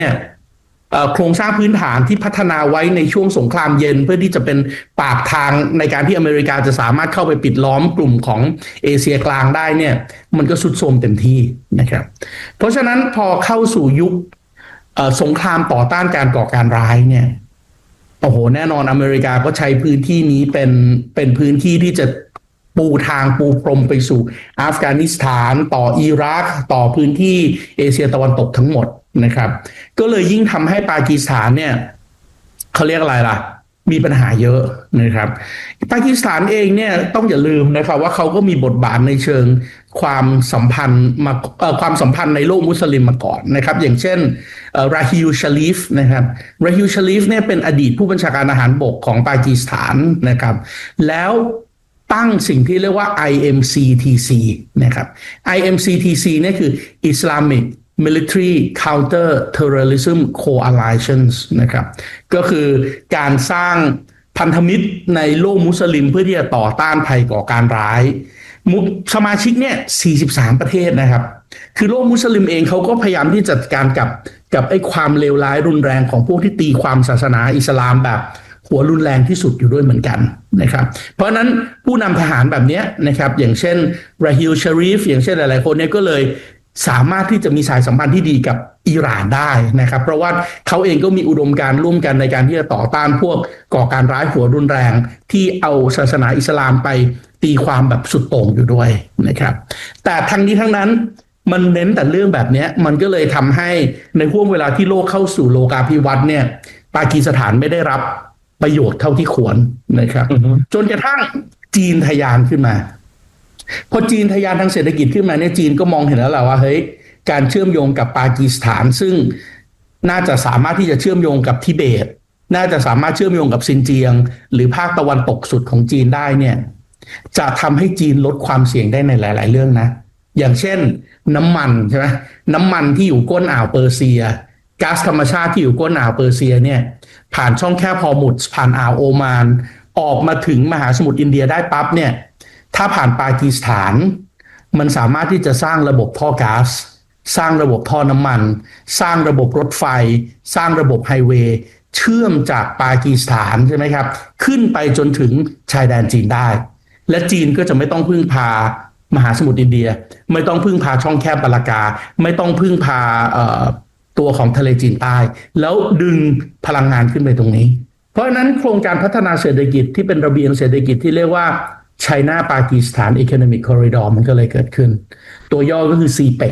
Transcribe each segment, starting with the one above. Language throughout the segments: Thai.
เนี่ยโครงสร้างพื้นฐานที่พัฒนาไว้ในช่วงสงครามเย็นเพื่อที่จะเป็นปากทางในการที่อเมริกาจะสามารถเข้าไปปิดล้อมกลุ่มของเอเชียกลางได้เนี่ยมันก็ทรุดโทรมเต็มที่นะครับเพราะฉะนั้นพอเข้าสู่ยุคสงครามต่อต้านการก่อการร้ายเนี่ยโอ้โหแน่นอนอเมริกาก็ใช้พื้นที่นี้เป็นพื้นที่ที่จะปูทางปูพรมไปสู่อัฟกานิสถานต่ออิรักต่อพื้นที่เอเชียตะวันตกทั้งหมดนะครับก็เลยยิ่งทำให้ปากีสถานเนี่ยเขาเรียกอะไรล่ะมีปัญหาเยอะนะครับปากีสถานเองเนี่ยต้องอย่าลืมนะครับว่าเขาก็มีบทบาทในเชิงความสัมพันธ์มาความสัมพันธ์ในโลกมุสลิมมาก่อนนะครับอย่างเช่นราฮิลชาลีฟนะครับราฮิลชาลีฟเนี่ยเป็นอดีตผู้บัญชาการทหารบกของปากีสถานนะครับแล้วตั้งสิ่งที่เรียกว่า IMCTC นะครับ IMCTC เนี่ยคือ Islamic Military Counter Terrorism Coalitions นะครับก็คือการสร้างพันธมิตรในโลกมุสลิมเพื่อที่จะต่อต้านภัยก่อการร้ายสมาชิกเนี่ย43ประเทศนะครับคือโลกมุสลิมเองเขาก็พยายามที่จะจัดการกับไอ้ความเลวร้ายรุนแรงของพวกที่ตีความศาสนาอิสลามแบบหัวรุนแรงที่สุดอยู่ด้วยเหมือนกันนะครับเพราะนั้นผู้นำทหารแบบนี้นะครับอย่างเช่นราฮิลชารีฟอย่างเช่นหลายๆคนเนี่ยก็เลยสามารถที่จะมีสายสัมพันธ์ที่ดีกับอิหร่านได้นะครับเพราะว่าเขาเองก็มีอุดมการณ์ร่วมกันในการที่จะต่อต้านพวกก่อการร้ายหัวรุนแรงที่เอาศาสนาอิสลามไปตีความแบบสุดโต่งอยู่ด้วยนะครับแต่ทั้งนี้ทั้งนั้นมันเน้นแต่เรื่องแบบนี้มันก็เลยทำให้ในห่วงเวลาที่โลกเข้าสู่โลกาภิวัตน์เนี่ยปากีสถานไม่ได้รับประโยชน์เท่าที่ควรนะครับจนกระทั่งจีนทะยานขึ้นมาพอจีนทะยานทางเศรษฐกิจขึ้นมาเนี่ยจีนก็มองเห็นแล้วแหละว่าเฮ้ยการเชื่อมโยงกับปากีสถานซึ่งน่าจะสามารถที่จะเชื่อมโยงกับทิเบตน่าจะสามารถเชื่อมโยงกับซินเจียงหรือภาคตะวันตกสุดของจีนได้เนี่ยจะทำให้จีนลดความเสี่ยงได้ในหลายๆเรื่องนะอย่างเช่นน้ำมันใช่ไหมน้ำมันที่อยู่ก้นอ่าวเปอร์เซียก๊าซธรรมชาติที่อยู่ก้นอ่าวเปอร์เซียเนี่ยผ่านช่องแคบฮอร์มุซผ่านอ่าวโอมานออกมาถึงมหาสมุทรอินเดียได้ปั๊บเนี่ยถ้าผ่านปากีสถานมันสามารถที่จะสร้างระบบท่อก๊าซสร้างระบบท่อน้ำมันสร้างระบบรถไฟสร้างระบบไฮเวย์เชื่อมจากปากีสถานใช่ไหมครับขึ้นไปจนถึงชายแดนจีนได้และจีนก็จะไม่ต้องพึ่งพามหาสมุทรอินเดียไม่ต้องพึ่งพาช่องแคบปาลากาไม่ต้องพึ่งพาตัวของทะเลจีนใต้แล้วดึงพลังงานขึ้นไปตรงนี้เพราะฉะนั้นโครงการพัฒนาเศรษฐกิจที่เป็นระเบียงเศรษฐกิจที่เรียกว่า China Pakistan Economic Corridor มันก็เลยเกิดขึ้นตัวย่อก็คือ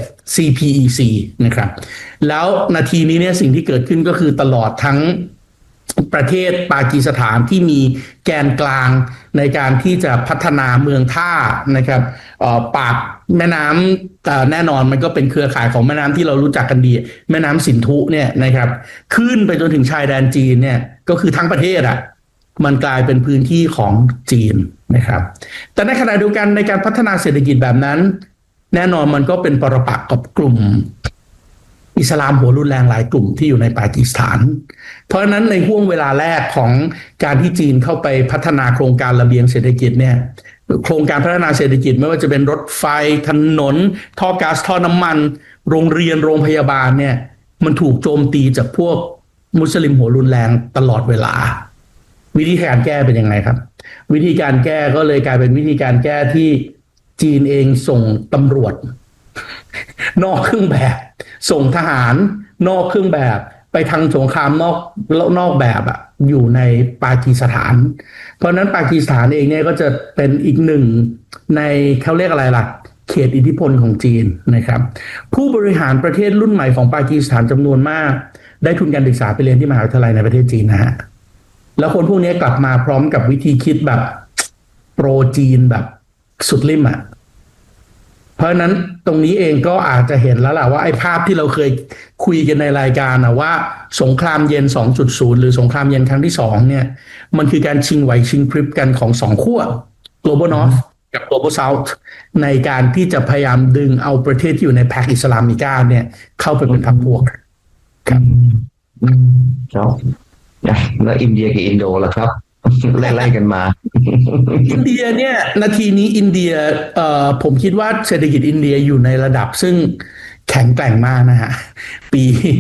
CPEC นะครับแล้วนาทีนี้เนี่ยสิ่งที่เกิดขึ้นก็คือตลอดทั้งประเทศปากีสถานที่มีแกนกลางในการที่จะพัฒนาเมืองท่านะครับปากแม่น้ำแน่นอนมันก็เป็นเครือข่ายของแม่น้ำที่เรารู้จักกันดีแม่น้ำสินธุเนี่ยนะครับขึ้นไปจนถึงชายแดนจีนเนี่ยก็คือทั้งประเทศอ่ะมันกลายเป็นพื้นที่ของจีนนะครับแต่ในขณะเดียวกันในการพัฒนาเศรษฐกิจแบบนั้นแน่นอนมันก็เป็นปรปักษ์กับกลุ่มอิสลามหัวรุนแรงหลายกลุ่มที่อยู่ในปากีสถานเพราะฉะนั้นในห่วงเวลาแรกของการที่จีนเข้าไปพัฒนาโครงการระเบียงเศรษฐกิจเนี่ยโครงการพัฒนาเศรษฐกิจไม่ว่าจะเป็นรถไฟถนนท่อก๊าซท่อน้ำมันโรงเรียนโรงพยาบาลเนี่ยมันถูกโจมตีจากพวกมุสลิมหัวรุนแรงตลอดเวลาวิธีการแก้เป็นยังไงครับวิธีการแก้ก็เลยกลายเป็นวิธีการแก้ที่จีนเองส่งตำรวจนอกเครื่องแบบส่งทหารนอกเครื่องแบบไปทางสงครามนอกแบบอะอยู่ในปากีสถานเพราะนั้นปากีสถานเองเนี่ยก็จะเป็นอีกหนึ่งในเขาเรียกอะไรล่ะเขตอิทธิพลของจีนนะครับผู้บริหารประเทศรุ่นใหม่ของปากีสถานจำนวนมากได้ทุนการศึกษาไปเรียนที่มหาวิทยาลัยในประเทศจีนนะฮะแล้วคนพวกนี้กลับมาพร้อมกับวิธีคิดแบบโปรจีนแบบสุดลิ่มอะเพราะนั้นตรงนี้เองก็อาจจะเห็นแล้วล่ะว่าไอ้ภาพที่เราเคยคุยกันในรายการนะว่าสงครามเย็น 2.0 หรือสงครามเย็นครั้งที่2เนี่ยมันคือการชิงไหวชิงพริบกันของ2ขั้ว Global North กับ Global South ในการที่จะพยายามดึงเอาประเทศที่อยู่ในแพ็กอิสลามิกาเนี่ยเข้าไปเป็นพรรคพวกครับครับแล้วอินเดียกับอินโดล่ะครับไล่กันมาอินเดียเนี่ยนาทีนี้อินเดียผมคิดว่าเศรษฐกิจอินเดียอยู่ในระดับซึ่งแข็งแกร่งมากนะฮะ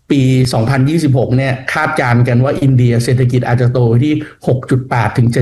ปี 2026 เนี่ยคาดการณ์กันว่าอินเดียเศรษฐกิจอาจจะโตที่ 6.8 ถึง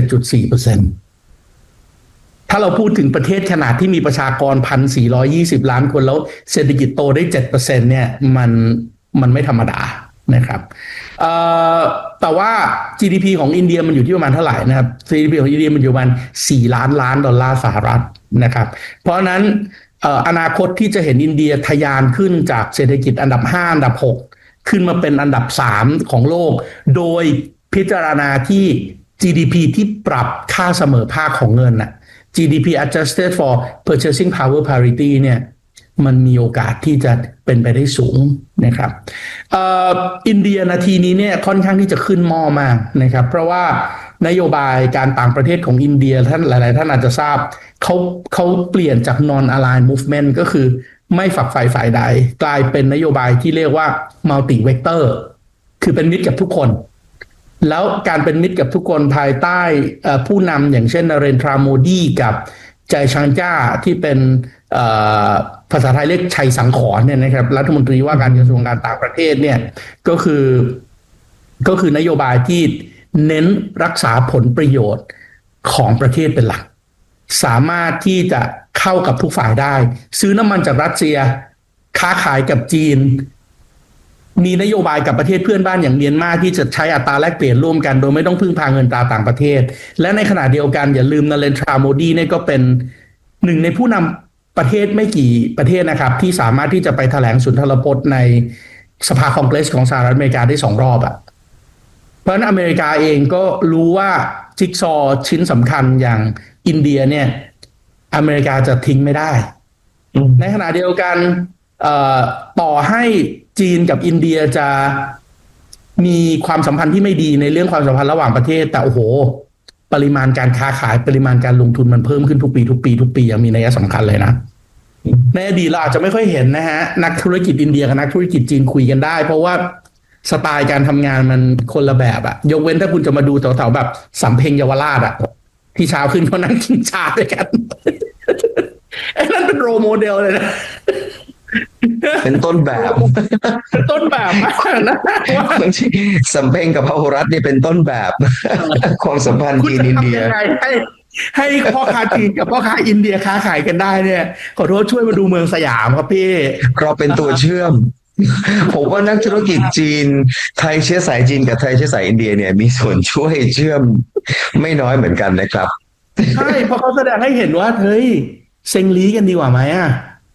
7.4%ถ้าเราพูดถึงประเทศขนาดที่มีประชากร 1,420 ล้านคนแล้วเศรษฐกิจโตได้ 7% เนี่ยมันไม่ธรรมดานะครับแต่ว่า GDP ของอินเดียมันอยู่ที่ประมาณเท่าไหร่นะครับ GDP ของอินเดียมันอยู่ประมาณ4 ล้านล้านดอลลาร์สหรัฐนะครับเพราะนั้นอนาคตที่จะเห็นอินเดียทะยานขึ้นจากเศรษฐกิจอันดับ5อันดับ6ขึ้นมาเป็นอันดับ3ของโลกโดยพิจารณาที่ GDP ที่ปรับค่าเสมอภาคของเงินน่ะ GDP adjusted for purchasing power parity เนี่ยมันมีโอกาสที่จะเป็นไปได้สูงนะครับอินเดียนาทีนี้เนี่ยค่อนข้างที่จะขึ้นหม้อมากนะครับเพราะว่านโยบายการต่างประเทศของอินเดียท่านหลายๆท่านอาจจะทราบเขาเปลี่ยนจาก non aligned movement ก็คือไม่ฝักใฝ่ฝ่ายใดกลายเป็นนโยบายที่เรียกว่า multi vector คือเป็นมิตรกับทุกคนแล้วการเป็นมิตรกับทุกคนภายใต้ผู้นำอย่างเช่นนเรนทราโมดีกับใจชังจ้าที่เป็นภาษาไทยเรียกชัยสังขรณ์เนี่ยนะครับรัฐมนตรีว่าการกระทรวงการต่างประเทศเนี่ยก็คือนโยบายที่เน้นรักษาผลประโยชน์ของประเทศเป็นหลักสามารถที่จะเข้ากับทุกฝ่ายได้ซื้อน้ำมันจากรัสเซียค้าขายกับจีนมีนโยบายกับประเทศเพื่อนบ้านอย่างเมียนมาที่จะใช้อัตราแลกเปลี่ยนร่วมกันโดยไม่ต้องพึ่งพาเงินตราต่างประเทศและในขณะเดียวกันอย่าลืมนเรนทราโมดีเนี่ยก็เป็นหนึ่งในผู้นำประเทศไม่กี่ประเทศนะครับที่สามารถที่จะไปแถลงสุนทรพจน์ในสภาคองเกรสของสหรัฐอเมริกาได้2 รอบอ่ะเพราะฉะนั้นอเมริกาเองก็รู้ว่าจิ๊กซอว์ชิ้นสำคัญอย่างอินเดียเนี่ยอเมริกาจะทิ้งไม่ได้ในขณะเดียวกันต่อให้จีนกับอินเดียจะมีความสัมพันธ์ที่ไม่ดีในเรื่องความสัมพันธ์ระหว่างประเทศแต่โอ้โหปริมาณการค้าขายปริมาณการลงทุนมันเพิ่มขึ้นทุกปีอย่างมีนัยสำคัญเลยนะในอดีตเราอาจจะไม่ค่อยเห็นนะฮะนักธุรกิจอินเดียกับนักธุรกิจจีนคุยกันได้เพราะว่าสไตล์การทำงานมันคนละแบบอะยกเว้นถ้าคุณจะมาดูแถวๆแบบสำเพ็งเยาวราชอะที่เช้าขึ้นเขานั่งกินชาด้วยกันไอ้นั่นเป็นโรโมเดลเลยนะเป็นต้นแบบมากนะว่าสำเพ็งกับพหุรัตน์นี่เป็นต้นแบบความสัมพันธ์จีนอินเดียให้พ่อค้าจีนกับพ่อค้าอินเดียค้าขายกันได้เนี่ยขอโทษช่วยมาดูเมืองสยามครับพี่เราเป็นตัวเชื่อมผมว่านักธุรกิจจีนไทยเชื้อสายจีนกับไทยเชื้อสายอินเดียเนี่ยมีส่วนช่วยเชื่อมไม่น้อยเหมือนกันนะครับใช่เพราะเขาแสดงให้เห็นว่าเฮ้ยเซ็งลี้กันดีกว่าไหมอ่ะ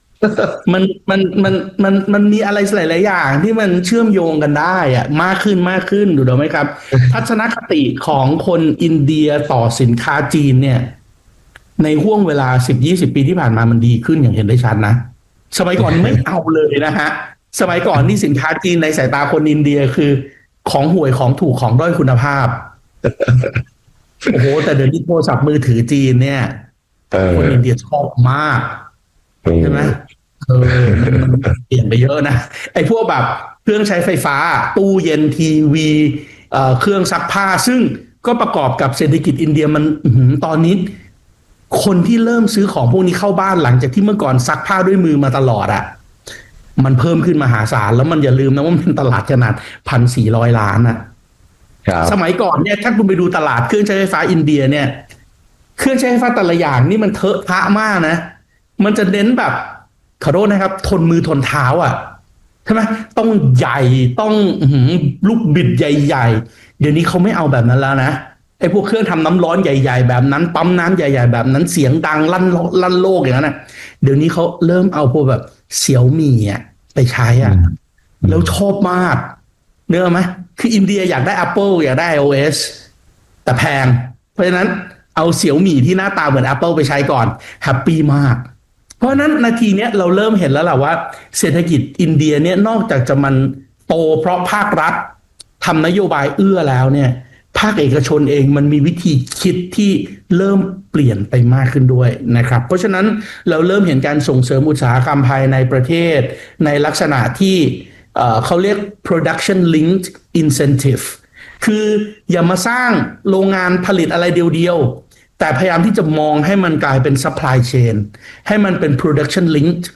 มันมีอะไรหลายๆอย่างที่มันเชื่อมโยงกันได้อะมากขึ้นดูได้ไหมครับทัศนคติของคนอินเดียต่อสินค้าจีนเนี่ยในห่วงเวลา 10-20 ปีที่ผ่านมามันดีขึ้นอย่างเห็นได้ชัดนะสมัยก่อนไม่เอาเลยนะฮะสมัยก่อนที่สินค้าจีนในสายตาคนอินเดียคือของห่วยของถูกของด้อยคุณภาพโอ้โหแต่เดี๋ยวนี้โทรศัพท์มือถือจีนเนี่ยคนอินเดียชอบมากใช่ไหมมันเปลี่ยนไปเยอะนะไอ้พวกแบบเครื่องใช้ไฟฟ้าตู้เย็นทีวีเครื่องซักผ้าซึ่งก็ประกอบกับเศรษฐกิจอินเดียมันตอนนี้คนที่เริ่มซื้อของพวกนี้เข้าบ้านหลังจากที่เมื่อก่อนซักผ้าด้วยมือมาตลอดอะมันเพิ่มขึ้นมหาศาลแล้วมันอย่าลืมนะว่ามันเป็นตลาดขนาด 1,400 ล้านอะสมัยก่อนเนี่ยถ้าคุณไปดูตลาดเครื่องใช้ไฟฟ้าอินเดียเนี่ยเครื่องใช้ไฟฟ้าแต่ละอย่างนี่มันเถอะทะมากนะมันจะเน้นแบบขอโทษนะครับทนมือทนเท้าอ่ะใช่ไหมต้องใหญ่ต้องลูกบิดใหญ่ๆเดี๋ยวนี้เขาไม่เอาแบบนั้นแล้วนะไอ้พวกเครื่องทำน้ำร้อนใหญ่ๆแบบนั้นปั๊มน้ำใหญ่ๆแบบนั้นเสียงดังลั่นโลกอย่างนั้นนะเดี๋ยวนี้เขาเริ่มเอาพวกแบบเสี่ยวมี่อ่ะไปใช้อ่ะแล้วชอบมากเนื้อไหมคืออินเดียอยากได้ Apple อยากได้ iOS แต่แพงเพราะฉะนั้นเอาเสี่ยวมี่ที่หน้าตาเหมือน Apple ไปใช้ก่อนแฮปปี้มากเพราะนั้นนาทีนี้เราเริ่มเห็นแล้วแหละว่าเศรษฐกิจอินเดียเนี่ยนอกจากจะมันโตเพราะภาครัฐทำนโยบายเอื้อแล้วเนี่ยภาคเอกชนเองมันมีวิธีคิดที่เริ่มเปลี่ยนไปมากขึ้นด้วยนะครับเพราะฉะนั้นเราเริ่มเห็นการส่งเสริมอุตสาหกรรมภายในประเทศในลักษณะที่เขาเรียก production linked incentive คืออย่ามาสร้างโรงงานผลิตอะไรเดียวแต่พยายามที่จะมองให้มันกลายเป็น supply chain ให้มันเป็น production linked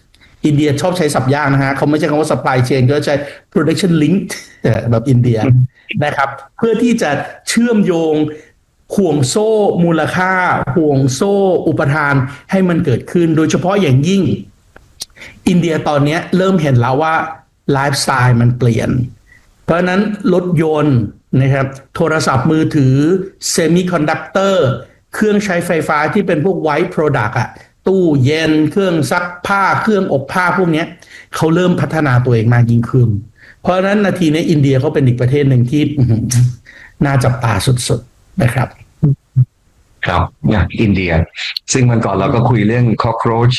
อินเดียชอบใช้ศัพท์ยากนะฮะเขาไม่ใช่คำว่า supply chain ก็ใช้ production link แบบอินเดียนะครับเพื่อที่จะเชื่อมโยงห่วงโซ่มูลค่าห่วงโซ่อุปทานให้มันเกิดขึ้นโดยเฉพาะอย่างยิ่งอินเดียตอนนี้เริ่มเห็นแล้วว่าไลฟ์สไตล์มันเปลี่ยนเพราะนั้นรถยนต์นะครับโทรศัพท์มือถือเซมิคอนดักเตอร์เครื่องใช้ไฟฟ้าที่เป็นพวกไวท์โปรดักต์อะตู้เย็นเครื่องซักผ้าเครื่องอบผ้าพวกนี้เขาเริ่มพัฒนาตัวเองมากยิ่งขึ้นเพราะฉะนั้นนาทีนี้อินเดียเขาเป็นอีกประเทศหนึ่งที่น่าจับตาสุดๆนะครับครับอินเดียซึ่งวันก่อนเราก็คุยเรื่อง cockroach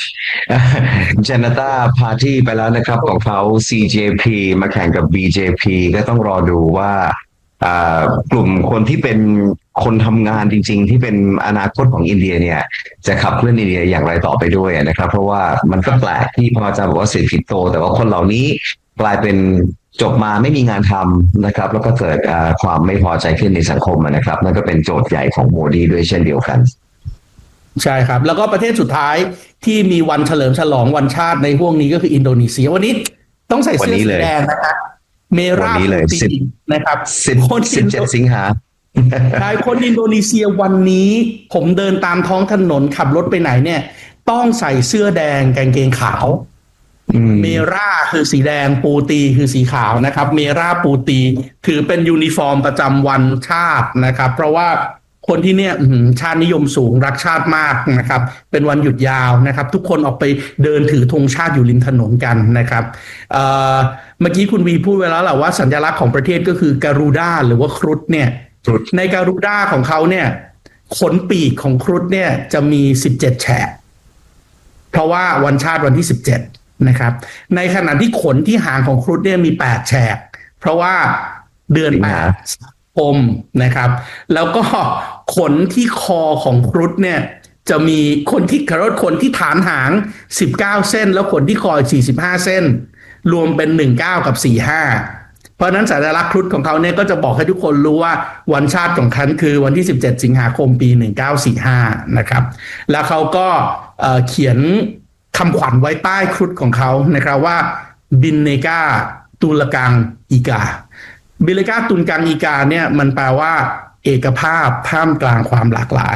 Janata Party ไปแล้วนะครับของเขา CJP มาแข่งกับ BJP ก็ต้องรอดูว่ากลุ่มคนที่เป็นคนทำงานจริงๆที่เป็นอนาคตของอินเดียเนี่ยจะขับเคลื่อนอินเดียอย่างไรต่อไปด้วยนะครับเพราะว่ามันก็แปลกที่พอจะบอกว่าเศรษฐกิจโตแต่ว่าคนเหล่านี้กลายเป็นจบมาไม่มีงานทำนะครับแล้วก็เกิดความไม่พอใจขึ้นในสังคมนะครับนั่นก็เป็นโจทย์ใหญ่ของโมดีด้วยเช่นเดียวกันใช่ครับแล้วก็ประเทศสุดท้ายที่มีวันเฉลิมฉลองวันชาติในห่วงนี้ก็คืออินโดนีเซียวันนี้ต้องใส่เสื้อสีแดงนะครับเมราปูตีนะครับ 17 สิงหาใช่คนอินโดนีเซียวันนี้ผมเดินตามท้องถนนขับรถไปไหนเนี่ยต้องใส่เสื้อแดงกางเกงขาวเมราคือสีแดงปูตีคือสีขาวนะครับเมราปูตีถือเป็นยูนิฟอร์มประจำวันชาตินะครับเพราะว่าคนที่เนี่ยชาตินิยมสูงรักชาติมากนะครับเป็นวันหยุดยาวนะครับทุกคนออกไปเดินถือธงชาติอยู่ริมถนนกันนะครับเมื่อกี้คุณวีพูดไว้แล้วแหละว่าสัญลักษณ์ของประเทศก็คือการูด้าหรือว่าครุฑเนี่ยในการูด้าของเขาเนี่ยขนปีกของครุฑเนี่ยจะมี17แฉกเพราะว่าวันชาติวันที่17นะครับในขณะที่ขนที่หางของครุฑเนี่ยมี8แฉกเพราะว่าเดือน8 คมนะครับแล้วก็ขนที่คอของครุฑเนี่ยจะมีขนที่ฐานหาง19เส้นแล้วขนที่คอ45เส้นรวมเป็น19กับ45เพราะนั้นสัญลักษณ์ครุฑของเขาเนี่ยก็จะบอกให้ทุกคนรู้ว่าวันชาติของเขาคือวันที่17สิงหาคมปี1945นะครับแล้วเขาก็เขียนคำขวัญไว้ใต้ครุฑของเขานะครับว่าบินเนกาตุลกังอีกาบิเลกาตุนกังอีกาเนี่ยมันแปลว่าเอกภาพท่ามกลางความหลากหลาย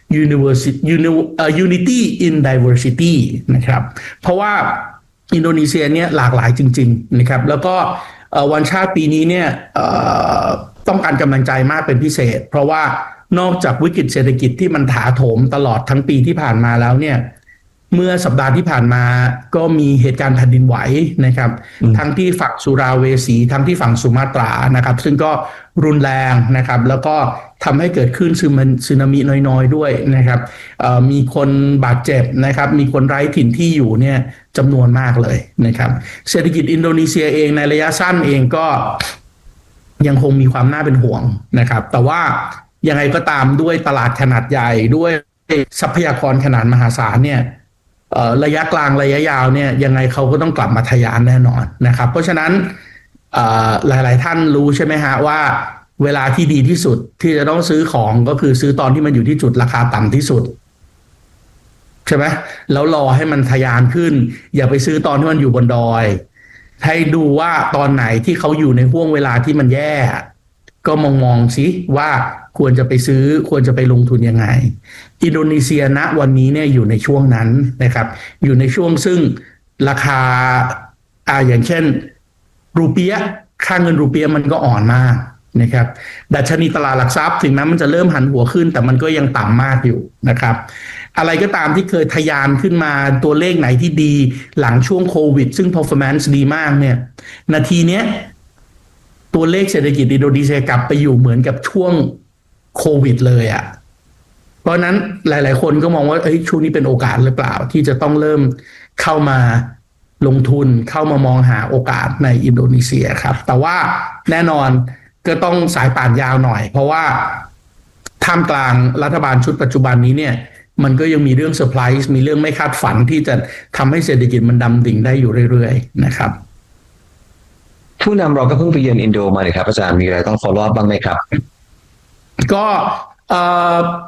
unity in diversity นะครับเพราะว่าอินโดนีเซียเนี่ยหลากหลายจริงๆนะครับแล้วก็วันชาติปีนี้เนี่ยต้องการกำลังใจมากเป็นพิเศษเพราะว่านอกจากวิกฤตเศรษฐกิจที่มันถาโถมตลอดทั้งปีที่ผ่านมาแล้วเนี่ยเมื่อสัปดาห์ที่ผ่านมาก็มีเหตุการณ์แผ่นดินไหวนะครับทั้งที่ฝั่งสุราเวสีทั้งที่ฝั่งสุมาตรานะครับซึ่งก็รุนแรงนะครับแล้วก็ทำให้เกิดขึ้นสึนามิน้อยๆด้วยนะครับมีคนบาดเจ็บนะครับมีคนไร้ถิ่นที่อยู่เนี่ยจำนวนมากเลยนะครับเศรษฐกิจอินโดนีเซียเองในระยะสั้นเองก็ยังคงมีความน่าเป็นห่วงนะครับแต่ว่ายังไงก็ตามด้วยตลาดขนาดใหญ่ด้วยทรัพยากรขนาดมหาศาลเนี่ยระยะกลางระยะยาวเนี่ยยังไงเขาก็ต้องกลับมาทะยานแน่นอนนะครับเพราะฉะนั้นหลายๆท่านรู้ใช่ไหมฮะว่าเวลาที่ดีที่สุดที่จะต้องซื้อของก็คือซื้อตอนที่มันอยู่ที่จุดราคาต่ำที่สุดใช่ไหมแล้วรอให้มันทะยานขึ้นอย่าไปซื้อตอนที่มันอยู่บนดอยให้ดูว่าตอนไหนที่เขาอยู่ในห่วงเวลาที่มันแย่ก็มองสิว่าควรจะไปซื้อควรจะไปลงทุนยังไงอินโดนีเซียณวันนี้เนี่ยอยู่ในช่วงนั้นนะครับอยู่ในช่วงซึ่งราคาอย่างเช่นรูเปียค่าเงินรูเปียมันก็อ่อนมากนะครับดัชนีตลาดหลักทรัพย์ถึงแม้มันจะเริ่มหันหัวขึ้นแต่มันก็ยังต่ำมากอยู่นะครับอะไรก็ตามที่เคยทะยานขึ้นมาตัวเลขไหนที่ดีหลังช่วงโควิดซึ่ง performance ดีมากเนี่ยนาทีเนี้ยตัวเลขเศรษฐกิจอินโดนีเซียกลับไปอยู่เหมือนกับช่วงโควิดเลยอ่ะเพราะนั้นหลายๆคนก็มองว่าช่วงนี้เป็นโอกาสหรือเปล่าที่จะต้องเริ่มเข้ามาลงทุนเข้ามามองหาโอกาสในอินโดนีเซียครับแต่ว่าแน่นอนก็ต้องสายป่านยาวหน่อยเพราะว่าท่ามกลางรัฐบาลชุดปัจจุบันนี้เนี่ยมันก็ยังมีเรื่องเซอร์ไพรส์มีเรื่องไม่คาดฝันที่จะทำให้เศรษฐกิจมันดำดิ่งได้อยู่เรื่อยๆนะครับผู้นำเราก็เพิ่งไปเยือนอินโดมาเลยครับอาจารย์มีอะไรต้อง follow up บ้างไหมครับก็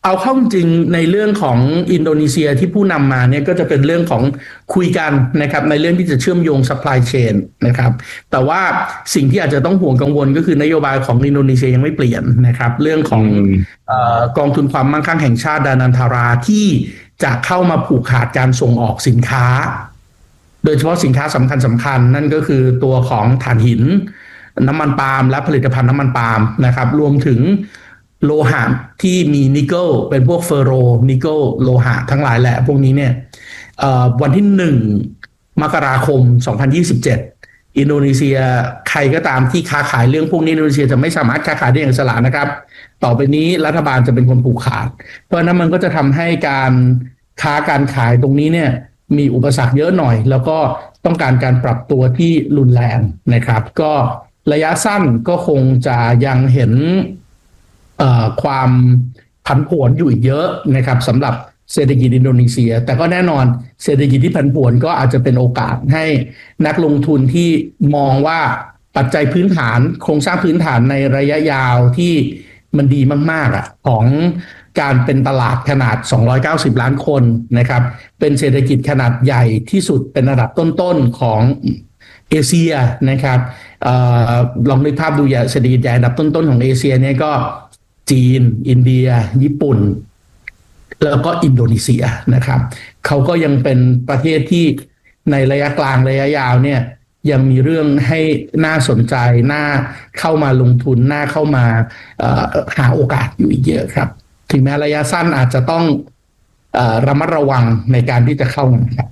เอาเข้าจริงในเรื่องของอินโดนีเซียที่ผู้นำมาเนี่ยก็จะเป็นเรื่องของคุยกันนะครับในเรื่องที่จะเชื่อมโยง supply chain นะครับแต่ว่าสิ่งที่อาจจะต้องห่วงกังวลก็คือนโยบายของอินโดนีเซียยังไม่เปลี่ยนนะครับเรื่องของกองทุนความมั่งคั่งแห่งชาติดานันทาราที่จะเข้ามาผูกขาดการส่งออกสินค้าโดยเฉพาะสินค้าสำคัญนั่นก็คือตัวของถ่านหินน้ำมันปาล์มและผลิตภัณฑ์น้ำมันปาล์มนะครับรวมถึงโลหะที่มีนิกเกิลเป็นพวกเฟอร์โรนิกเกิลโลหะทั้งหลายแหละพวกนี้เนี่ยวันที่1 มกราคม 2027อินโดนีเซียใครก็ตามที่ค้าขายเรื่องพวกนี้อินโดนีเซียจะไม่สามารถค้าขายได้อย่างอิสระนะครับต่อไปนี้รัฐบาลจะเป็นคนผูกขาดเพราะนั้นมันก็จะทำให้การค้าการขายตรงนี้เนี่ยมีอุปสรรคเยอะหน่อยแล้วก็ต้องการการปรับตัวที่รุนแรงนะครับก็ระยะสั้นก็คงจะยังเห็นความผันผวนอยู่อีกเยอะนะครับสำหรับเศรษฐกิจอินโดนีเซียแต่ก็แน่นอนเศรษฐกิจที่ผันผวนก็อาจจะเป็นโอกาสให้นักลงทุนที่มองว่าปัจจัยพื้นฐานโครงสร้างพื้นฐานในระยะยาวที่มันดีมากๆของการเป็นตลาดขนาด290ล้านคนนะครับเป็นเศรษฐกิจขนาดใหญ่ที่สุดเป็นระดับต้นๆของเอเชียนะครับลองนึกภาพดูเศรษฐกิจใหญ่อันดับต้นๆของเอเชียเนี่ยก็จีนอินเดียญี่ปุ่นแล้วก็อินโดนีเซียนะครับเขาก็ยังเป็นประเทศที่ในระยะกลางระยะยาวเนี่ยยังมีเรื่องให้น่าสนใจน่าเข้ามาลงทุนน่าเข้ามาหาโอกาสอยู่อีกเยอะครับถึงแม้ระยะสั้นอาจจะต้องระมัดระวังในการที่จะเข้าครับ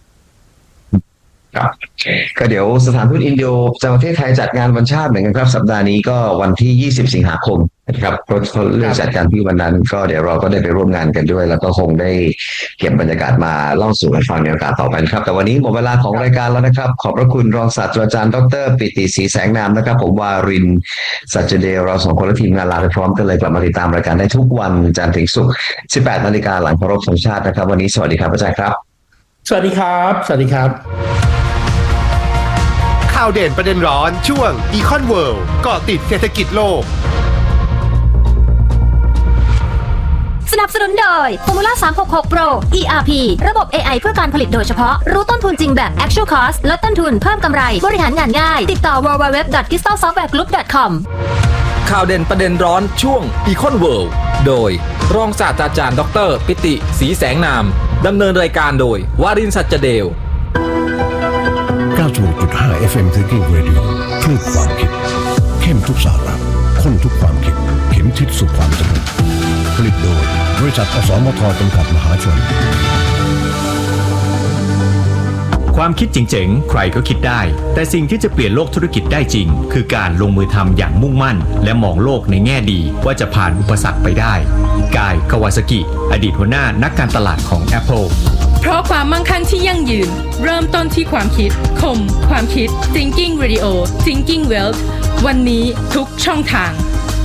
ก็เดี๋ยวสถานทูตอินโดจากประเทศไทยจัดงานวันชาติเหมือนกันครับสัปดาห์นี้ก็วันที่20สิงหาคมนะครับเขาเลือกจัดการที่วันนั้นก็เดี๋ยวเราก็ได้ไปร่วมงานกันด้วยแล้วก็คงได้เก็บบรรยากาศมาเล่าสู่กันฟังในโอกาสต่อไปครับแต่วันนี้หมดเวลาของรายการแล้วนะครับขอบพระคุณรองศาสตราจารย์ดร.ปิติศรีแสงนามนะครับผมวารินทร์สัจเดลเรา2คนและทีมงานลาไปพร้อมกันเลยกลับมาติดตามรายการได้ทุกวันจันทร์ถึงศุกร์ 18 นาฬิกาหลังเคารพธงชาตินะครับวันนี้สวัสดีครับอาจารย์ครับสวัสดีครับสวัสดีครับข่าวเด่นประเด็นร้อนช่วง Econ World เกาะติดเศรษฐกิจโลกสนับสนุนโดย Formula 366 Pro ERP ระบบ AI เพื่อการผลิตโดยเฉพาะรู้ต้นทุนจริงแบบ Actual Cost ลดต้นทุนเพิ่มกำไรบริหารงานง่ายติดต่อ www.crystalsoftwaregroup.com ข่าวเด่นประเด็นร้อนช่วง Econ World โดยรองศาสตราจารย์ดร.ปิติศรีแสงนามดำเนินรายการโดยวารินทร์สัจเดล 96.5 FM Thinking Radio คลื่นความคิดเข้มทุกสาระข้นทุกความคิดเข็มทิศสู่ความสนุกผลิตโดยบริษัทอสมทจำกัดมหาชนความคิดเจ๋งๆใครก็คิดได้แต่สิ่งที่จะเปลี่ยนโลกธุรกิจได้จริงคือการลงมือทำอย่างมุ่งมั่นและมองโลกในแง่ดีว่าจะผ่านอุปสรรคไปได้กาย คาวาซากิอดีตหัวหน้านักการตลาดของ Apple เพราะความมั่งคั่งที่ยั่งยืนเริ่มต้นที่ความคิดคมความคิด Thinking Radio Thinking Wealth วันนี้ทุกช่องทาง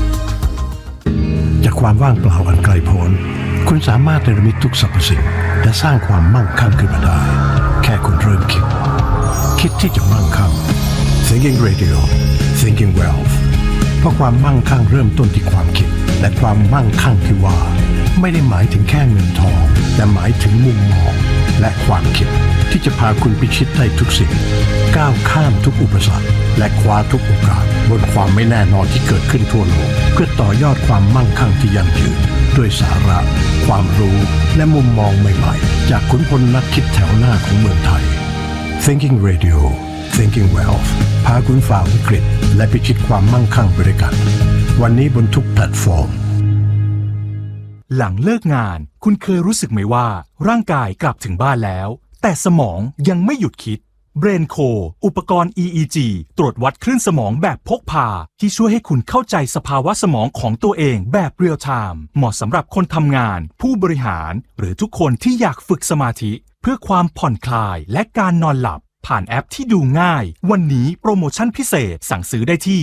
จากความว่างเปล่าอันไกลโพ้นคุณสามารถเนรมิตทุกสรรพสิ่งและสร้างความมั่งคั่งขึ้นมาได้แค่คุณเริ่มคิดที่จะมั่งคั่ง Thinking Radio Thinking Wealth เพราะความมั่งคั่งเริ่มต้นที่ความคิดและความมั่งคั่งที่ว่าไม่ได้หมายถึงแค่เงินทองแต่หมายถึงมุมมองและความคิดที่จะพาคุณพิชิตได้ทุกสิ่งก้าวข้ามทุกอุปสรรคและคว้าทุกโอกาสบนความไม่แน่นอนที่เกิดขึ้นทั่วโลกเพื่อต่อยอดความมั่งคั่งที่ยั่งยืนด้วยสาระความรู้และมุมมองใหม่ๆจากขุนพลนักคิดแถวหน้าของเมืองไทย Thinking Radio Thinking Wealth พาคุณฝ่าวิกฤตและพิชิตความมั่งคั่งไปด้วยกันวันนี้บนทุกแพลตฟอร์มหลังเลิกงานคุณเคยรู้สึกไหมว่าร่างกายกลับถึงบ้านแล้วแต่สมองยังไม่หยุดคิด BrainCo อุปกรณ์ EEG ตรวจวัดคลื่นสมองแบบพกพาที่ช่วยให้คุณเข้าใจสภาวะสมองของตัวเองแบบเรียลไทม์เหมาะสำหรับคนทำงานผู้บริหารหรือทุกคนที่อยากฝึกสมาธิเพื่อความผ่อนคลายและการนอนหลับผ่านแอปที่ดูง่ายวันนี้โปรโมชั่นพิเศษสั่งซื้อได้ที่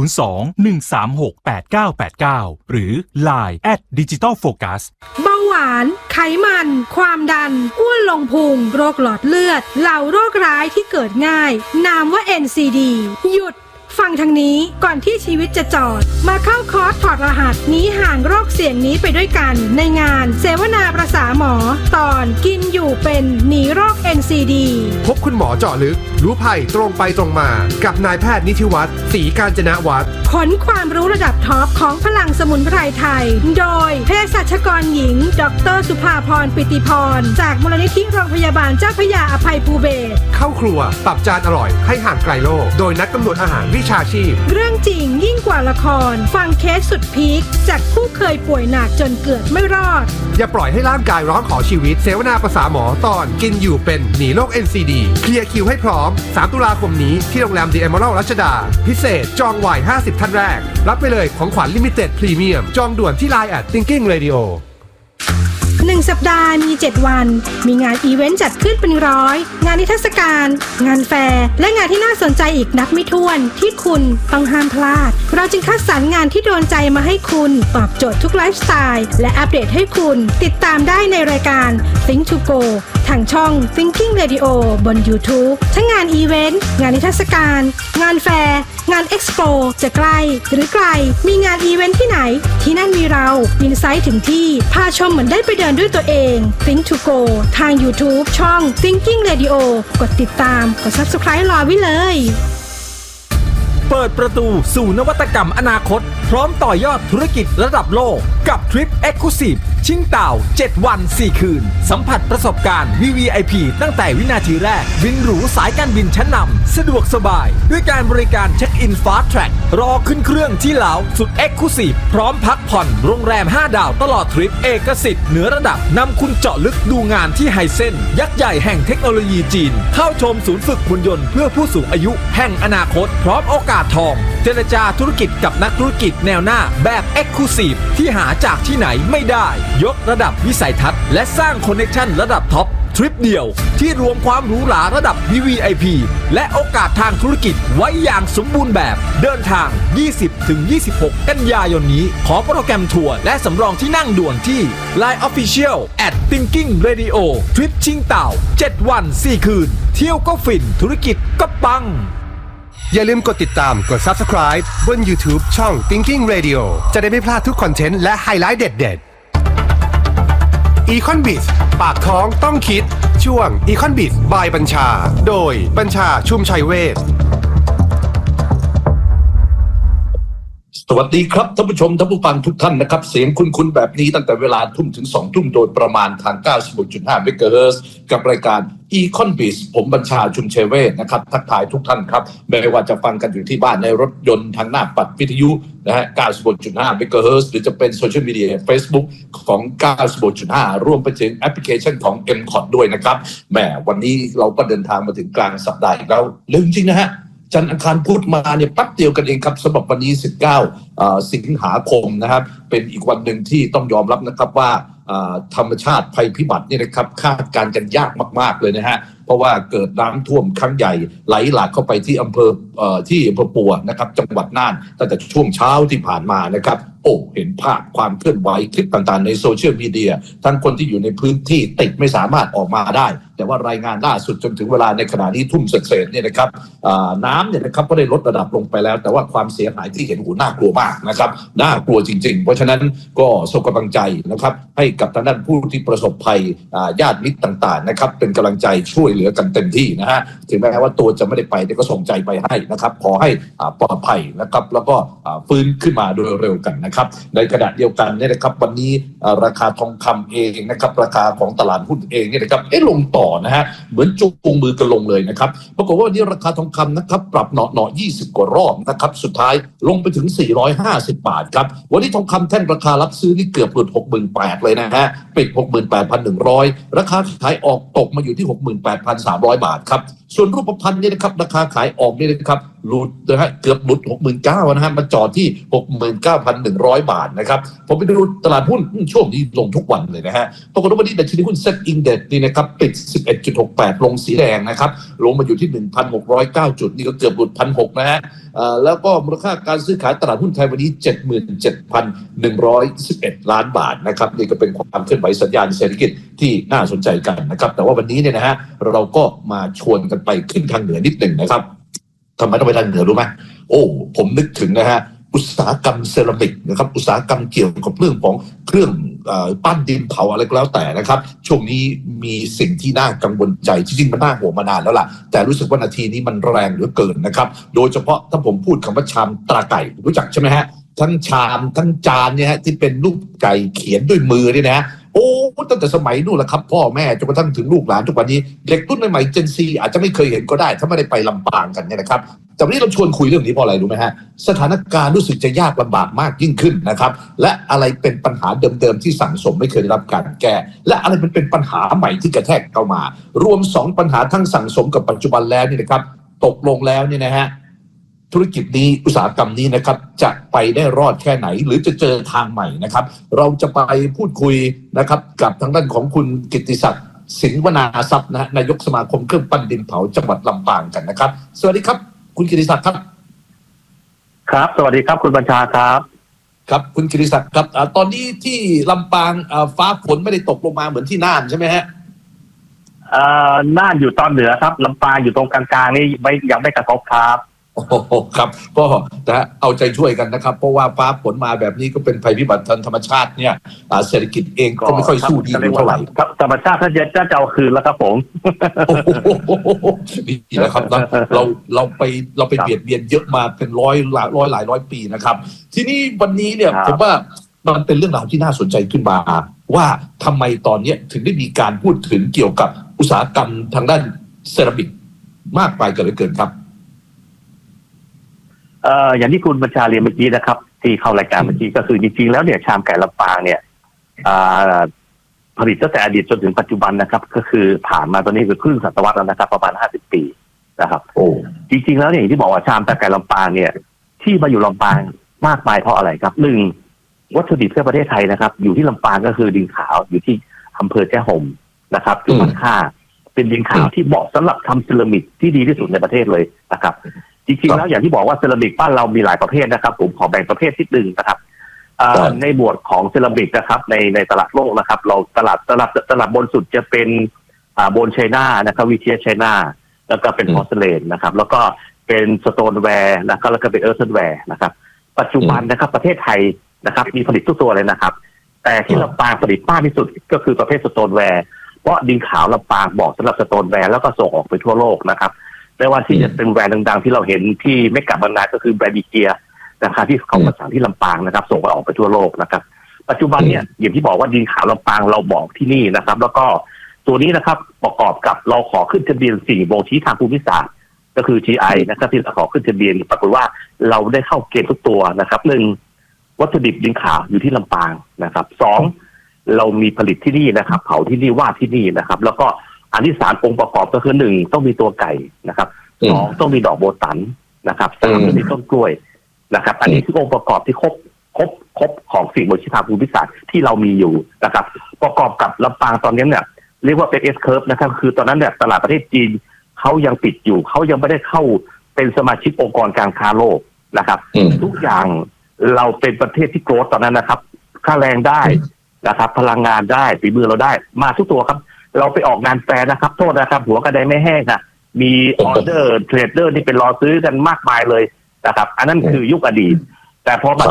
02-136-8989หรือ Line @digitalfocus เบาหวานไขมันความดันอ้วนลงพุงโรคหลอดเลือดเหล่าโรคร้ายที่เกิดง่ายนามว่า NCD หยุดฟังทางนี้ก่อนที่ชีวิตจะจอดมาเข้าคอร์สถอดรหัสหนีห่างโรคเสี่ยงนี้ไปด้วยกันในงานเสวนาประสาหมอตอนกินอยู่เป็นหนีโรค NCD พบคุณหมอเจาะลึกรู้ภัยตรงไปตรงมากับนายแพทย์นิธิวัฒน์ศรีกาญจนวัฒน์ขนความรู้ระดับท็อปของพลังสมุนไพรไทยโดยเภสัชกรหญิงดร.สุภาพรปิติพรจากมูลนิธิโรงพยาบาลเจ้าพระยาอภัยภูเบศรเข้าครัวปรับจานอร่อยให้ห่างไกลโรคโดยนักกำหนดอาหารวิชาชีพเรื่องจริงยิ่งกว่าละครฟังเคสสุดพีคจากผู้เคยป่วยหนักจนเกือบไม่รอดอย่าปล่อยให้ร่างกายร้องขอชีวิตเสวนาประสาหมอตอนกินอยู่เป็นหนีโรค NCD เคลียร์คิวให้พร้อม3 ตุลาคมนี้ที่โรงแรม The Emerald รัชดาพิเศษจองไว50 ท่านแรกรับไปเลยของขวัญลิมิเต็ดพรีเมียมจองด่วนที่ Line @Thinking Radio 1 สัปดาห์มี 7 วันมีงานอีเวนต์จัดขึ้นเป็นร้อยงานนิทรรศการงานแฟร์และงานที่น่าสนใจอีกนับไม่ถ้วนที่คุณต้องห้ามพลาดเราจึงคัดสรรงานที่โดนใจมาให้คุณตอบโจทย์ทุกไลฟ์สไตล์และอัปเดตให้คุณติดตามได้ในรายการ Think to Go ทางช่อง Thinking Radio บน YouTube ทั้งงานอีเวนต์งานนิทรรศการงานแฟร์งานเอ็กซ์โปจะใกล้หรือไกลมีงานอีเวนต์ที่ไหนที่นั่นมีเราอินไซต์ถึงที่พาชมเหมือนได้ไปเดินด้วยตัวเอง Think to Go ทาง YouTube ช่อง Thinking Radio กดติดตามกด Subscribe รอไว้เลยเปิดประตูสู่นวัตกรรมอนาคตพร้อมต่อยอดธุรกิจระดับโลกกับทริป Exclusive ชิงเต่า7 วัน 4 คืนสัมผัสประสบการณ์ VVIP ตั้งแต่วินาทีแรกบินหรูสายการบินชั้นนำสะดวกสบายด้วยการบริการเช็คอิน Fast Track รอขึ้นเครื่องที่ลาวสุด Exclusive พร้อมพักผ่อนโรงแรม5 ดาวตลอดทริปเอกสิทธิ์เหนือระดับนำคุณเจาะลึกดูงานที่ไฮเซ็นยักษ์ใหญ่แห่งเทคโนโลยีจีนเข้าชมศูนย์ฝึกหุ่นยนต์เพื่อผู้สูงอายุแห่งอนาคตพร้อมโอกาสทองเจรจาธุรกิจกับนักธุรกิจแนวหน้าแบบ Exclusive ที่หาจากที่ไหนไม่ได้ยกระดับวิสัยทัศน์และสร้างคอนเนคชั่นระดับท็อปทริปเดียวที่รวมความหรูหราระดับ VVIP และโอกาสทางธุรกิจไว้อย่างสมบูรณ์แบบเดินทาง 20-26 กันยายนนี้ขอโปรแกรมทัวร์และสำรองที่นั่งด่วนที่ Line Official @Thinking Radio ทริปชิงเต่า7 วัน 4 คืนเที่ยวก็ฟินธุรกิจก็ปังอย่าลืมกดติดตามกด Subscribe บน YouTube ช่อง Thinking Radio จะได้ไม่พลาดทุกคอนเทนต์และไฮไลท์เด็ดๆ Econ Biz ปากท้องต้องคิดช่วง Econ Biz by บัญชาโดยบัญชาชุมชัยเวชสวัสดีครับท่านผู้ชมท่านผู้ฟังทุกท่านนะครับเสียงคุ้นๆแบบนี้ตั้งแต่เวลาทุ่มถึง2 ทุ่มโดยประมาณทาง 96.5 เมกะเฮิรตซ์กับรายการ Econ Biz ผมบัญชาชุมชัยเวชนะครับทักทายทุกท่านครับไม่ว่าจะฟังกันอยู่ที่บ้านในรถยนต์ทางหน้าปัดวิทยุนะฮะ 96.5 เมกะเฮิรตซ์หรือจะเป็นโซเชียลมีเดีย Facebook ของ 96.5 รวมไปถึงแอปพลิเคชันของ MCOT ด้วยนะครับแหมวันนี้เราก็เดินทางมาถึงกลางสัปดาห์อีกแล้วเรื่องจริงนะฮะจันทร์อังคารพุธมาเนี่ยปั๊บเดียวกันเองครับสำหรับวันนี้19สิงหาคมนะครับเป็นอีกวันหนึ่งที่ต้องยอมรับนะครับว่าธรรมชาติภัยพิบัติเนี่ยนะครับคาดการณ์กันยากมากๆเลยนะฮะเพราะว่าเกิดน้ำท่วมครั้งใหญ่ไหลหลากเข้าไปที่อำเภอปัวนะครับจังหวัดน่านตั้งแต่ช่วงเช้าที่ผ่านมานะครับโอ้เห็นภาพความเคลื่อนไหวคลิปต่างๆในโซเชียลมีเดียทั้งคนที่อยู่ในพื้นที่ติดไม่สามารถออกมาได้แต่ว่ารายงานล่าสุดจนถึงเวลาในขณะนี้ทุ่มเศษเนี่ยนะครับน้ำเนี่ยนะครับก็ได้ลดระดับลงไปแล้วแต่ว่าความเสียหายที่เห็นน่ากลัวมากนะครับน่ากลัวจริงๆเพราะฉะนั้นก็ส่งกำลังใจนะครับให้กับทางด้านผู้ที่ประสบภัยญาติมิตรต่างๆนะครับเป็นกำลังใจช่วยเหลือกันเต็มที่นะฮะถึงแม้ว่าตัวจะไม่ได้ไปแต่ก็ส่งใจไปให้นะครับขอให้ปลอดภัยนะครับแล้วก็ฟื้นขึ้นมาโดยเร็วกันนะครับในขณะเดียวกันเนี่ยนะครับวันนี้ราคาทองคำเองนะครับราคาของตลาดหุ้นเองเนี่ยนะครับลงต่อนะฮะเหมือนจูงมือกันลงเลยนะครับปรากฏว่าวันนี้ราคาทองคำนะครับปรับเหนาะ20 กว่ารอบนะครับสุดท้ายลงไปถึง450 บาทครับวันนี้ทองคำแท่งราคารับซื้อนี่เกือบหลุด 68,000 เลยนะฮะปิด 68,100 ราคาขายออกตกมาอยู่ที่ 68,300 บาทครับส่วนรูปพรรณเนี่ยนะครับราคาขายออกเนี่ยนะครับหลุดนะฮะเกือบหลุด 69,000 นะฮะมาจอดที่ 69,100 บาทนะครับผมไปดูตลาดหุ้นช่วงนี้ลงทุกวันเลยนะฮะปรากฏว่าวันนี้ดัชนีหุ้นเซ็ตอินเด็กซ์นี่นะครับปิด 11.68 ลงสีแดงนะครับลงมาอยู่ที่ 1,609 จุดนี่ก็เกือบหลุด 1,600 นะฮะแล้วก็มูลค่าการซื้อขายตลาดหุ้นไทยวันนี้ 77,111 ล้านบาทนะครับนี่ก็เป็นความเคลื่อนไหวสัญญาณเศรษฐกิจที่น่าสนใจกันนะครับแต่ว่าวันนี้เนี่ยนะฮะเราก็มาชวนกันไปขึ้นทางเหนือนิดหนึ่งนะครับทำไมต้องไปทางเหนือรู้ไหมโอ้ผมนึกถึงนะฮะอุตสาหกรรมเซรามิกนะครับอุตสาหกรรมเกี่ยวกับเรื่องของเครื่องปั้นดินเผาอะไรก็แล้วแต่นะครับช่วงนี้มีสิ่งที่น่ากังวลใจจริงๆมันน่าห่วงมานานแล้วล่ะแต่รู้สึกว่านาทีนี้มันแรงเหลือเกินนะครับโดยเฉพาะถ้าผมพูดคำว่าชามตราไก่รู้จักใช่ไหมฮะทั้งชามทั้งจานเนี่ยฮะที่เป็นรูปไก่เขียนด้วยมือเนี่ยนะโอ้ตั้งแต่สมัยนู่นแหละครับพ่อแม่จนกระทั่งถึงลูกหลานทุกวันนี้เด็กรุ่นใหม่ๆ Gen Z อาจจะไม่เคยเห็นก็ได้ถ้าไม่ได้ไปลำปางกันเนี่ยนะครับแต่วันนี้เราชวนคุยเรื่องนี้เพราะอะไรรู้ไหมฮะสถานการณ์รู้สึกจะยากลำบากมากยิ่งขึ้นนะครับและอะไรเป็นปัญหาเดิมๆที่สั่งสมไม่เคยได้รับการแก้และอะไรมันเป็นปัญหาใหม่ที่กระแทกเข้ามารวม2ปัญหาทั้งสั่งสมกับปัจจุบันแล้วนี่นะครับตกลงแล้วเนี่ยนะฮะธุรกิจนี้อุตสาหกรรมนี้นะครับจะไปได้รอดแค่ไหนหรือจะเจอทางใหม่นะครับเราจะไปพูดคุยนะครับกับทางด้านของคุณกิตติศักดิ์สินวนาทรัพย์นะนายกสมาคมเครื่องปั้นดินเผาจังหวัดลำปางกันนะครับสวัสดีครับคุณกิตติศักดิ์ครับครับสวัสดีครับคุณบัญชาครับครับคุณกิตติศักดิ์ครับตอนนี้ที่ลำปางฟ้าฝนไม่ได้ตกลงมาเหมือนที่น่านใช่ไหมฮะน่านอยู่ตอนเหนือครับลำปางอยู่ตรงกลางๆนี่ยังไม่กระทบครับโอ้โหครับก็นะเอาใจช่วยกันนะครับเพราะว่าฟ้าฝนมาแบบนี้ก็เป็นภัยพิบัติทางธรรมชาติเนี่ยเศรษฐกิจเองก็ไม่ค่อยสู้ดีเท่าไหร่ครับธรรมชาติถ้าจะเอาคืนแล้วครับผมนี่นะครับเราไปเบียดเบียนเยอะมาเป็นหลายปีนะครับทีนี้วันนี้เนี่ยผมว่ามันเป็นเรื่องราวที่น่าสนใจขึ้นมาว่าทำไมตอนนี้ถึงได้มีการพูดถึงเกี่ยวกับอุตสาหกรรมทางด้านเซรามิกมากไปเกินครับอย่างที่คุณบัญชาเรียนเมื่อกี้นะครับที่เข้ารายการเมื่อกี้ก็คือจริงๆแล้วเนี่ยชามไก่ลำปางเนี่ยผลิตตั้งแต่อดีตจนถึงปัจจุบันนะครับก็คือผ่านมาตอนนี้คือครึ่งศตวรรษแล้วนะครับประมาณ50 ปีนะครับโอ้จริงๆแล้วเนี่ยอย่างที่บอกว่าชามไก่ลำปางเนี่ยที่มาอยู่ลำปางมากมายเพราะอะไรครับ1วัตถุดิบในประเทศไทยนะครับอยู่ที่ลำปางก็คือดินขาวอยู่ที่อำเภอแจ้ห่มนะครับจุดมันค่าเป็นดินขาวที่เหมาะสำหรับทำเซรามิกที่ดีที่สุดในประเทศเลยนะครับจริงๆแล้วอย่างที่บอกว่าเซรามิกบ้านเรามีหลายประเภทนะครับผมขอแบ่งประเภทที่หนึ่งนะครับในหมวดของเซรามิกนะครับในตลาดโลกนะครับเราตลาดบนสุดจะเป็นโบนไชน่านะครับวิเทียไชน่าแล้วก็เป็นพอร์เซเลนนะครับแล้วก็เป็นสโตนแวร์นะครับแล้วก็เป็นเอิร์ธแวร์นะครับปัจจุบันนะครับประเทศไทยนะครับมีผลิตทุกตัวเลยนะครับแต่ที่ลำปางผลิตมากที่สุดก็คือประเภทสโตนแวร์เพราะดินขาวลำปางบอกสำหรับสโตนแวร์แล้วก็ส่งออกไปทั่วโลกนะครับไม่ว่าที่จะเป็นแบรนด์ดังๆที่เราเห็นที่ไม่กลับบรรณาก็คือแบรนด์ดีเกียนะครับที่เขามาสั่งที่ลำปางนะครับส่งไปออกไปทั่วโลกนะครับปัจจุบันเนี่ยอย่างที่บอกว่าดินขาวลำปางเราบอกที่นี่นะครับแล้วก็ตัวนี้นะครับประกอบกับเราขอขึ้นทะเบียนสิ่งบ่งชี้ทางภูมิศาสตร์ก็คือ GI นะครับที่เราขอขึ้นทะเบียนปรากฏว่าเราได้เข้าเกณฑ์ทุกตัวนะครับ1วัตถุดิบดินขาวอยู่ที่ลำปางนะครับ2เรามีผลิตที่นี่นะครับเผาที่นี่วาดที่นี่นะครับแล้วก็อันที่3องค์ประกอบก็คือ1ต้องมีตัวไก่นะครับ2ต้องมีดอกโบตันนะครับ3ต้องมีต้นกล้วยนะครับอันนี้คือองค์ประกอบที่ครบของสิ่งบ่งชี้ทางภูมิศาสตร์ที่เรามีอยู่นะครับประกอบกับลำปางตอนนี้เนี่ยเรียกว่าเป็น S curve นะครับคือตอนนั้นเนี่ยตลาดประเทศจีนเขายังปิดอยู่เขายังไม่ได้เข้าเป็นสมาชิกองค์กรการค้าโลกนะครับทุกอย่างเราเป็นประเทศที่โกรธตอนนั้นนะครับค่าแรงได้นะครับพลังงานได้ฝีมือเราได้มาทุกตัวครับเราไปออกงานแฟร์นะครับโทษนะครับหัวกระไดไม่แห้งค่ะมีออเดอร์เทรดเดอร์นี่เป็นรอซื้อกันมากมายเลยนะครับอันนั้นคือยุคอดีตแต่พอมา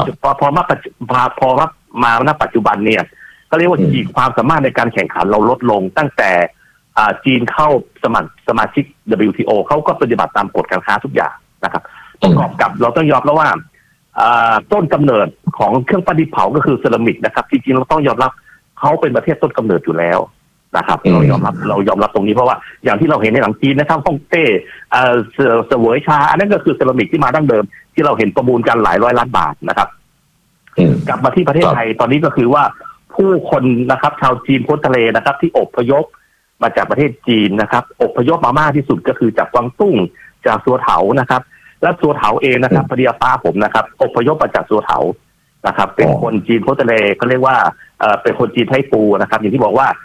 ณปัจจุบันเนี่ยก็เรียกว่าขีดความสามารถในการแข่งขันเราลดลงตั้งแต่จีนเข้าสมาชิก WTO เขาก็ปฏิบัติตามกฎการค้าทุกอย่างนะครับประกอบกับเราต้องยอมแล้วว่าต้นกำเนิดของเครื่องประดิษฐ์เผาก็คือเซรามิกนะครับจริงๆเราต้องยอมรับเขาเป็นประเทศต้นกำเนิดอยู่แล้วนะครับเรายอมรับตรงนี้เพราะว่าอย่างที่เราเห็นในหนังจีนนะครับฮ่องเต้เสวยชาอันนั้นก็คือเซรามิกที่มาดั้งเดิมที่เราเห็นประมูลกันหลายร้อยล้านบาทนะครับกลับมาที่ประเทศไทยตอนนี้ก็คือว่าผู้คนนะครับชาวจีนพ้นทะเลนะครับที่อพยพมาจากประเทศจีนนะครับอพยพมามากที่สุดก็คือจากกวางตุ้งจากสัวเถานะครับและสัวเถาเองนะครับภรรยาป้าผมนะครับอพยพมาจากสัวเถานะครับเป็นคนจีนพ้นทะเลเขาเรียกว่าเป็นคนจีนไทปูนะครับอย่างที่บอกว่า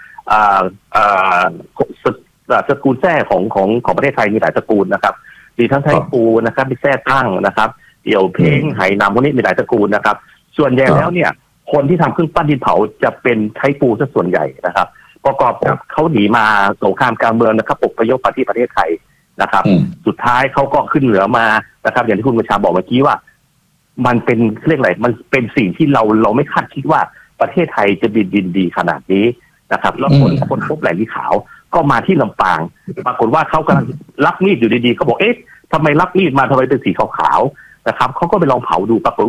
ตระกูลแท้ของประเทศไทยมีหลายตระกูลนะครับมีทั้งไทปูนะครับมีแท้ตั้งนะครับเดี่ยวเพ้งไหหนามพวกนี้มีหลายตระกูลนะครับส่วนใหญ่แล้วเนี่ยคนที่ทำเครื่องปั้นดินเผาจะเป็นไทปูซะส่วนใหญ่นะครับประกอบกับเขาหนีมาสงครามกลางเมืองนะครับอพยพมาที่ประเทศไทยนะครับสุดท้ายเขาก็ขึ้นเหนือมานะครับอย่างที่คุณประชาบอกเมื่อกี้ว่ามันเป็นเรียกอะไรมันเป็นสิ่งที่เราไม่คาดคิดว่าประเทศไทยจะดินดีขนาดนี้นะครับแล้วคนพบแหล่งที่ขาวก็มาที่ลำปางปรากฏว่าเขากำลังรับมีดอยู่ดีๆเขาบอกเอ๊ะทำไมรับมีดมาทำไมเป็นสีขาวๆนะครับเขาก็ไปลองเผาดูปรากฏ